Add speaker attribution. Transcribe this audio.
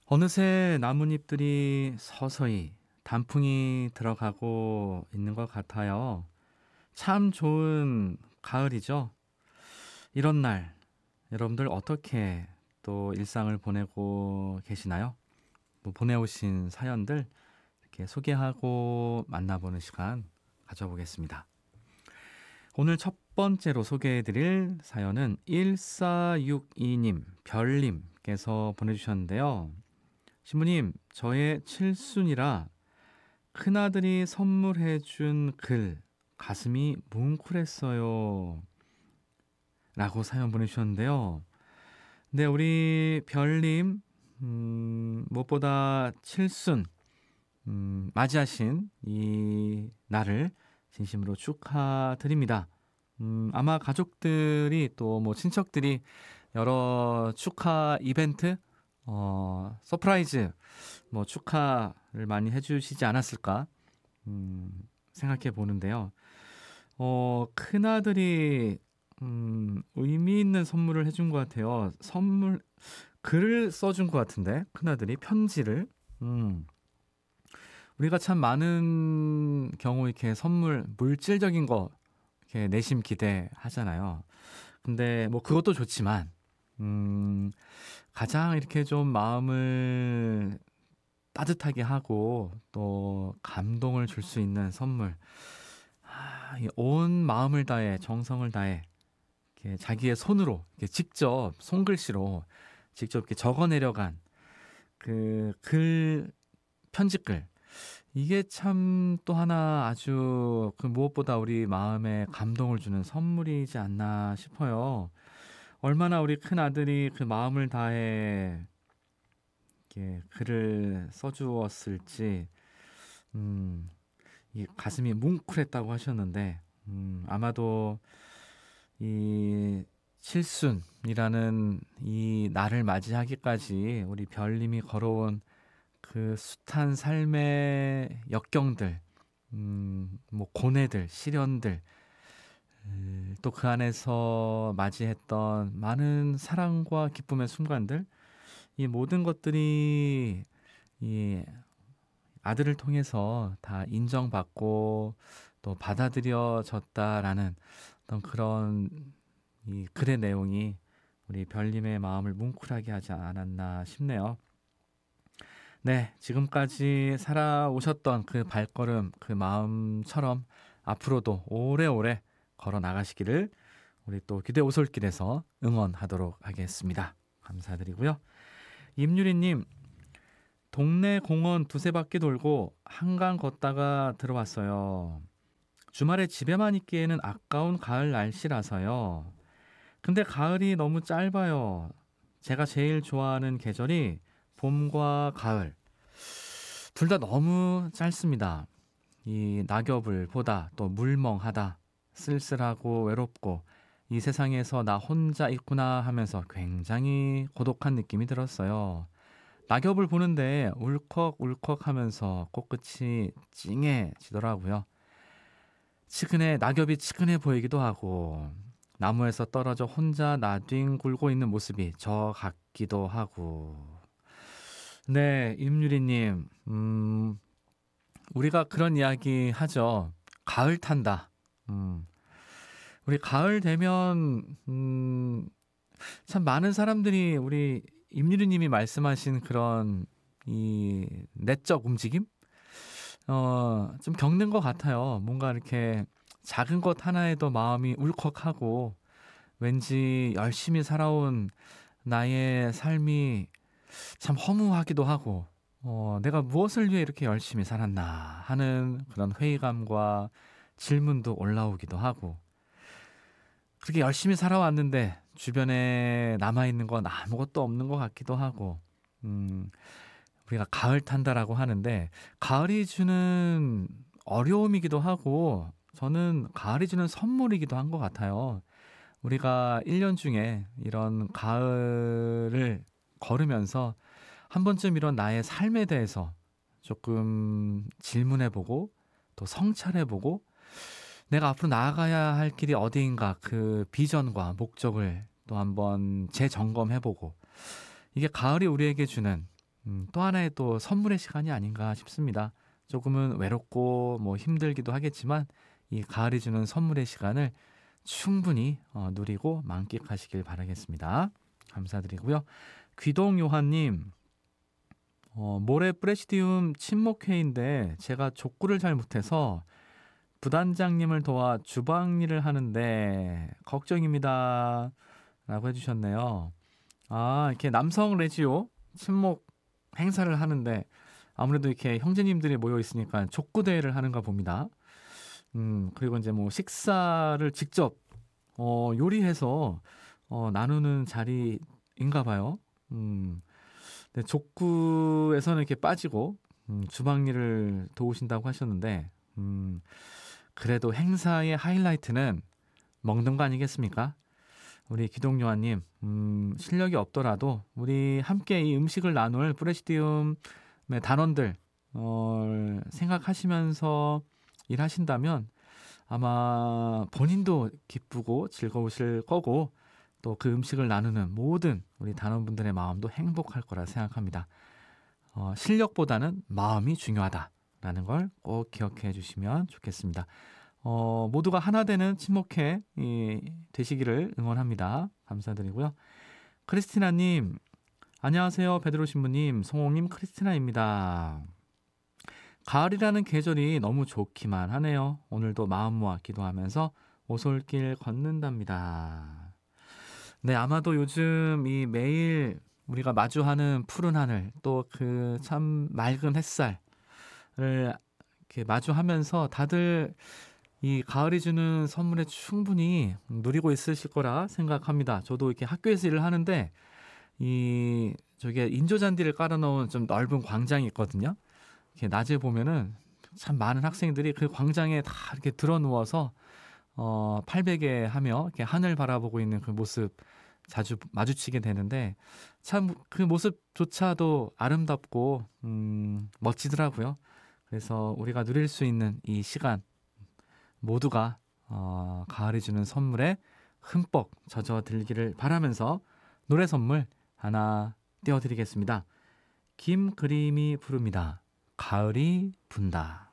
Speaker 1: 어느새 나뭇잎들이 서서히 단풍이 들어가고 있는 것 같아요. 참 좋은 가을이죠. 이런 날, 여러분들 어떻게 또 일상을 보내고 계시나요? 뭐 보내오신 사연들 이렇게 소개하고 만나보는 시간 가져보겠습니다. 오늘 첫 번째로 소개해드릴 사연은 1462님, 별님께서 보내주셨는데요. 신부님, 저의 칠순이라 큰아들이 선물해준 글, 가슴이 뭉클했어요. 라고 사연 보내주셨는데요. 네, 우리 별님, 무엇보다 칠순, 맞이하신 이 날을 진심으로 축하드립니다. 아마 가족들이 또 뭐 친척들이 여러 축하 이벤트, 서프라이즈, 뭐 축하를 많이 해주시지 않았을까 음, 생각해 보는데요. 큰아들이 의미 있는 선물을 해준 것 같아요. 글을 써준 것 같은데 큰아들이 편지를. 우리가 참 많은 경우 이렇게 선물 물질적인 거 이렇게 내심 기대하잖아요. 근데 뭐 그것도 좋지만 가장 이렇게 좀 마음을 따뜻하게 하고 또 감동을 줄 수 있는 선물. 이온 마음을 다해 정성을 다해 이렇게 자기의 손으로 이렇게 직접 손글씨로 직접 이렇게 적어내려간 그 글 편지글. 이게 참 또 하나 아주 그 무엇보다 우리 마음에 감동을 주는 선물이지 않나 싶어요. 얼마나 우리 큰 아들이 그 마음을 다해 이렇게 글을 써주었을지, 음, 이 가슴이 뭉클했다고 하셨는데, 아마도 이 칠순이라는 이 날을 맞이하기까지 우리 별님이 걸어온 그 숱한 삶의 역경들, 뭐 고뇌들, 시련들, 또 그 안에서 맞이했던 많은 사랑과 기쁨의 순간들, 이 모든 것들이 이 아들을 통해서 다 인정받고 또 받아들여졌다라는 어떤 그런 이 글의 내용이 우리 별님의 마음을 뭉클하게 하지 않았나 싶네요. 네, 지금까지 살아오셨던 그 발걸음, 그 마음처럼 앞으로도 오래오래 걸어 나가시기를 우리 또 기대 오솔길에서 응원하도록 하겠습니다. 감사드리고요. 임유리님, 동네 공원 두세 바퀴 돌고 한강 걷다가 들어왔어요. 주말에 집에만 있기에는 아까운 가을 날씨라서요. 근데 가을이 너무 짧아요. 제가 제일 좋아하는 계절이 봄과 가을. 둘 다 너무 짧습니다. 이 낙엽을 보다 또 물멍하다 쓸쓸하고 외롭고 이 세상에서 나 혼자 있구나 하면서 굉장히 고독한 느낌이 들었어요. 낙엽을 보는데 울컥울컥 하면서 코끝이 찡해지더라고요. 낙엽이 치근해 보이기도 하고 나무에서 떨어져 혼자 나뒹 굴고 있는 모습이 저 같기도 하고. 네, 임유리님, 우리가 그런 이야기 하죠. 가을 탄다. 음, 우리 가을 되면, 참 많은 사람들이 우리 임유리님이 말씀하신 그런 이 내적 움직임? 좀 겪는 것 같아요. 뭔가 이렇게 작은 것 하나에도 마음이 울컥하고 왠지 열심히 살아온 나의 삶이 참 허무하기도 하고, 내가 무엇을 위해 이렇게 열심히 살았나 하는 그런 회의감과 질문도 올라오기도 하고, 그렇게 열심히 살아왔는데 주변에 남아있는 건 아무것도 없는 것 같기도 하고, 음, 우리가 가을 탄다라고 하는데, 가을이 주는 어려움이기도 하고, 저는 가을이 주는 선물이기도 한 것 같아요. 우리가 1년 중에 이런 가을을 걸으면서 한 번쯤 이런 나의 삶에 대해서 조금 질문해보고 또 성찰해보고 내가 앞으로 나아가야 할 길이 어디인가 그 비전과 목적을 또 한번 재점검해보고 이게 가을이 우리에게 주는 또 하나의 또 선물의 시간이 아닌가 싶습니다. 조금은 외롭고 뭐 힘들기도 하겠지만 이 가을이 주는 선물의 시간을 충분히 누리고 만끽하시길 바라겠습니다. 감사드리고요. 귀동 요한님, 모레 프레시디움 친목회인데 제가 족구를 잘 못해서 부단장님을 도와 주방 일을 하는데 걱정입니다. 라고 해주셨네요. 아, 이렇게 남성 레지오 친목 행사를 하는데 아무래도 이렇게 형제님들이 모여 있으니까 족구 대회를 하는가 봅니다. 그리고 이제 뭐 식사를 직접 요리해서 나누는 자리인가 봐요. 네, 족구에서는 이렇게 빠지고 주방 일을 도우신다고 하셨는데 그래도 행사의 하이라이트는 먹는 거 아니겠습니까? 우리 기동요한님, 실력이 없더라도 우리 함께 이 음식을 나눌 프레시디움의 단원들 생각하시면서 일하신다면 아마 본인도 기쁘고 즐거우실 거고 또 그 음식을 나누는 모든 우리 단원분들의 마음도 행복할 거라 생각합니다. 실력보다는 마음이 중요하다라는 걸 꼭 기억해 주시면 좋겠습니다. 모두가 하나 되는 친목회 되시기를 응원합니다. 감사드리고요. 크리스티나님, 안녕하세요. 베드로 신부님, 송옥님, 크리스티나입니다. 가을이라는 계절이 너무 좋기만 하네요. 오늘도 마음 모아 기도하면서 오솔길 걷는답니다. 네, 아마도 요즘 이 매일 우리가 마주하는 푸른 하늘, 또 그 참 맑은 햇살을 이렇게 마주하면서 다들 이 가을이 주는 선물에 충분히 누리고 있으실 거라 생각합니다. 저도 이렇게 학교에서 일을 하는데 저게 인조잔디를 깔아놓은 좀 넓은 광장이 있거든요. 이렇게 낮에 보면은 참 많은 학생들이 그 광장에 다 이렇게 들어 누워서 팔베개 하며 이렇게 하늘 바라보고 있는 그 모습 자주 마주치게 되는데 참 그 모습조차도 아름답고 멋지더라고요. 그래서 우리가 누릴 수 있는 이 시간 모두가 가을이 주는 선물에 흠뻑 젖어들기를 바라면서 노래 선물 하나 띄워드리겠습니다. 김그림이 부릅니다. 가을이 분다.